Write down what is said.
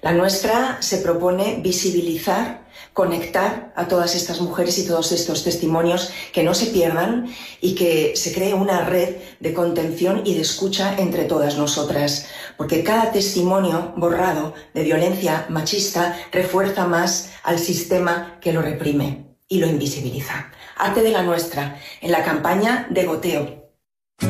La nuestra se propone visibilizar, conectar a todas estas mujeres y todos estos testimonios, que no se pierdan y que se cree una red de contención y de escucha entre todas nosotras, porque cada testimonio borrado de violencia machista refuerza más al sistema que lo reprime y lo invisibiliza. Arte de la nuestra, en la campaña de goteo.